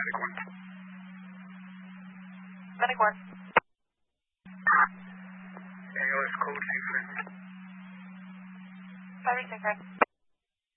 Medic 1. AOS code 2 friendly. 5 6, right.